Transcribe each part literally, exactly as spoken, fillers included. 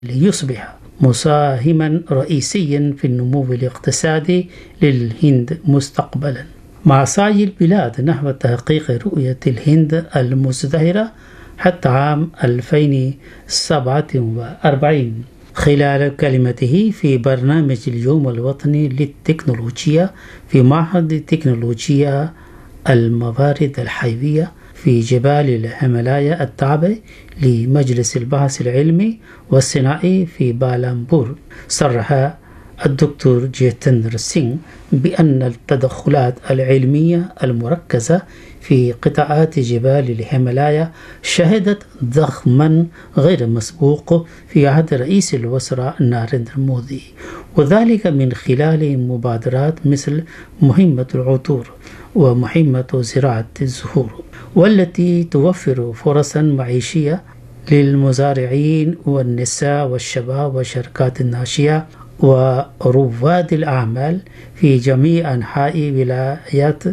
ليصبح مساهما رئيسيا في النمو الاقتصادي للهند مستقبلا، مع سعي البلاد نحو تحقيق رؤية الهند المزدهرة حتى عام ألفين وسبعة وأربعين. خلال كلمته في برنامج اليوم الوطني للتكنولوجيا في معهد تكنولوجيا الموارد الحيوية في جبال الهيمالايا التابع لمجلس البحث العلمي والصناعي في بالامبور، صرح الدكتور جيتندر سينغ بأن التدخلات العلمية المركزة في قطاعات جبال الهيمالايا شهدت ضخما غير مسبوق في عهد رئيس الوزراء ناريندرا مودي، وذلك من خلال مبادرات مثل مهمة العطور ومهمة زراعة الزهور، والتي توفر فرصا معيشية للمزارعين والنساء والشباب والشركات الناشئة ورواد الأعمال في جميع أنحاء ولايات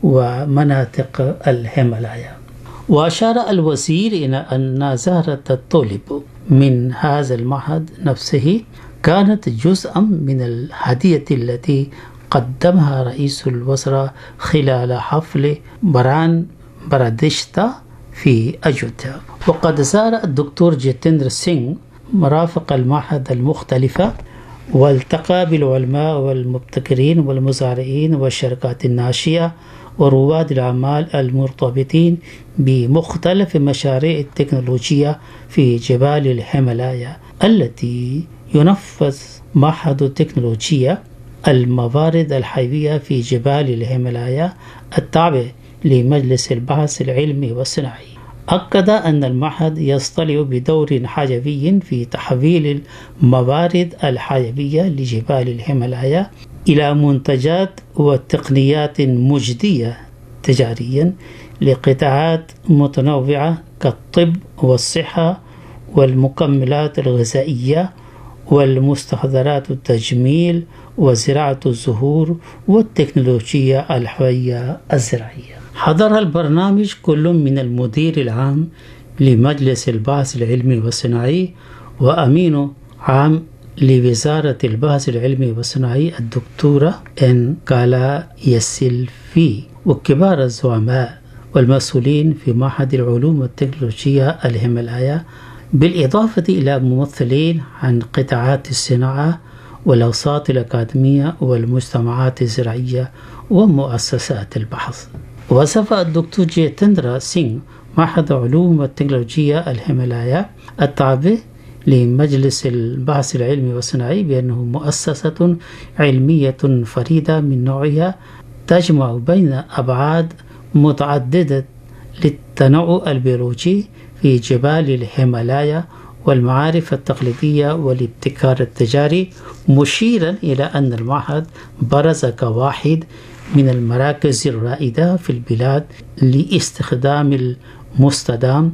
ومناطق الهيمالايا. وأشار الوزير إلى أن زهرة الطولب من هذا المعهد نفسه كانت جزءا من الهدية التي قدمها رئيس الوزراء خلال حفل بران برادشتا في أيودھيا. وقد زار الدكتور جيتندر سينغ مرافق المعهد المختلفة والتقى بالعلماء والمبتكرين والمزارعين والشركات الناشئة ورواد الأعمال المرتبطين بمختلف مشاريع التكنولوجيا في جبال الهيمالايا التي ينفذ معهد التكنولوجيا الموارد الحيوية في جبال الهيمالايا التابع لمجلس البحث العلمي والصناعي. أكد أن المعهد يصطلح بدور حيوي في تحويل الموارد الحيوية لجبال الهيمالايا إلى منتجات وتقنيات مجدية تجاريا لقطاعات متنوعة كالطب والصحة والمكملات الغذائية والمستحضرات التجميل وزراعة الزهور والتكنولوجيا الحيوية الزراعية. حضر البرنامج كل من المدير العام لمجلس البحث العلمي والصناعي وأمين عام لوزارة البحث العلمي والصناعي الدكتورة إن كالا يسيلفي وكبار الزعماء والمسؤولين في معهد العلوم والتكنولوجيا الهيمالايا، بالإضافة إلى ممثلين عن قطاعات الصناعة والأوساط الأكاديمية والمجتمعات الزراعية ومؤسسات البحث. وصف الدكتور جيتندر سينغ معهد علوم والتكنولوجيا الهيمالايا التابع لمجلس البحث العلمي والصناعي بأنه مؤسسة علمية فريدة من نوعها تجمع بين أبعاد متعددة للتنوع البيولوجي في جبال الهيمالايا والمعارف التقليدية والابتكار التجاري، مشيرا إلى أن المعهد برز كواحد من المراكز الرائدة في البلاد لاستخدام المستدام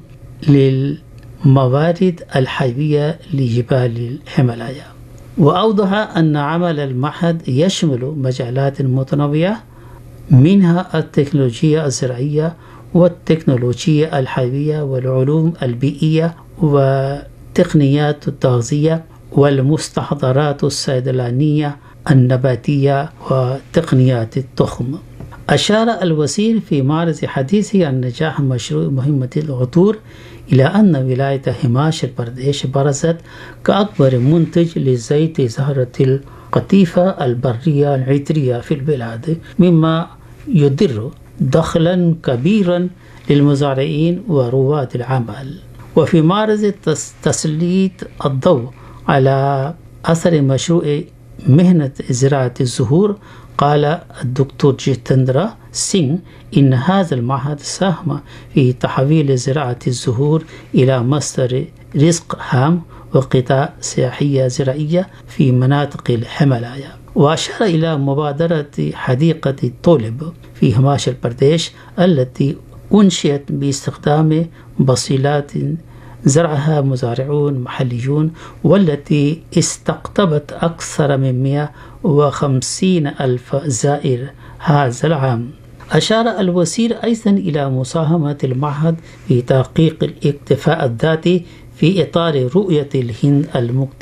للموارد الحيوية لجبال الهيمالايا. وأوضح أن عمل المعهد يشمل مجالات متنوعة منها التكنولوجيا الزراعية والتكنولوجيا الحيوية والعلوم البيئية وتقنيات التغذية والمستحضرات الصيدلانية النباتية وتقنيات التخم. أشار الوزير في معرض حديثه عن نجاح مشروع مهمة العطور إلى أن ولاية هيماچل برديش برزت كأكبر منتج لزيت زهرة القطيفة البرية العطرية في البلاد، مما يدر دخلا كبيرا للمزارعين ورواد الأعمال. وفي معرض تسليط الضوء على أثر مشروع مهنة زراعة الزهور، قال الدكتور جيتندر سينغ إن هذا المعهد ساهم في تحويل زراعة الزهور إلى مصدر رزق هام وقطاع سياحية زراعية في مناطق الهيمالايا. وأشار إلى مبادرة حديقة الطولب في هيماچل برديش التي أنشئت باستخدام بصيلات زرعها مزارعون محليون، والتي استقطبت أكثر من مئة وخمسين ألف زائر هذا العام. أشار الوزير أيضا إلى مساهمة المعهد في تحقيق الاكتفاء الذاتي في إطار رؤية الهند المكتملة